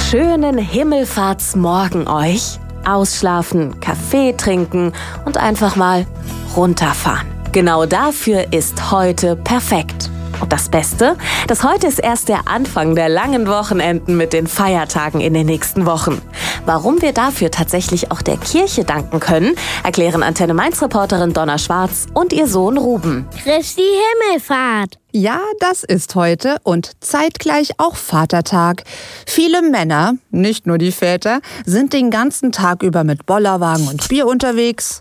schönen Himmelfahrtsmorgen euch. Ausschlafen, Kaffee trinken und einfach mal runterfahren. Genau dafür ist heute perfekt. Und das Beste, dass heute ist erst der Anfang der langen Wochenenden mit den Feiertagen in den nächsten Wochen. Warum wir dafür tatsächlich auch der Kirche danken können, erklären Antenne Mainz-Reporterin Donna Schwarz und ihr Sohn Ruben. Christi Himmelfahrt. Ja, das ist heute und zeitgleich auch Vatertag. Viele Männer, nicht nur die Väter, sind den ganzen Tag über mit Bollerwagen und Bier unterwegs,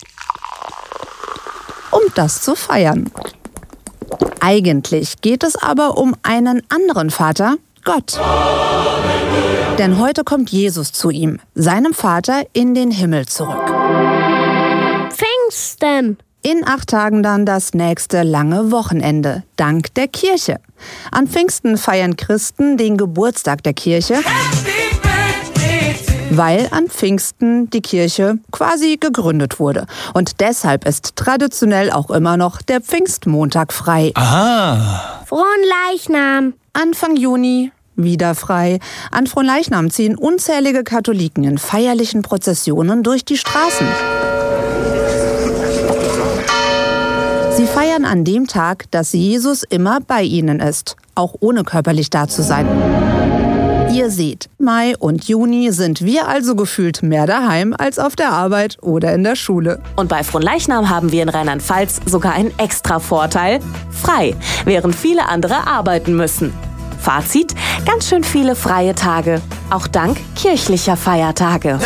um das zu feiern. Eigentlich geht es aber um einen anderen Vater, Gott. Halleluja. Denn heute kommt Jesus zu ihm, seinem Vater, in den Himmel zurück. Pfingsten. In 8 Tagen dann das nächste lange Wochenende, dank der Kirche. An Pfingsten feiern Christen den Geburtstag der Kirche, weil an Pfingsten die Kirche quasi gegründet wurde. Und deshalb ist traditionell auch immer noch der Pfingstmontag frei. Aha. Fronleichnam. Anfang Juni wieder frei. An Fronleichnam ziehen unzählige Katholiken in feierlichen Prozessionen durch die Straßen. Sie feiern an dem Tag, dass Jesus immer bei ihnen ist, auch ohne körperlich da zu sein. Ihr seht, Mai und Juni sind wir also gefühlt mehr daheim als auf der Arbeit oder in der Schule. Und bei Fronleichnam haben wir in Rheinland-Pfalz sogar einen extra Vorteil: frei, während viele andere arbeiten müssen. Fazit: ganz schön viele freie Tage, auch dank kirchlicher Feiertage.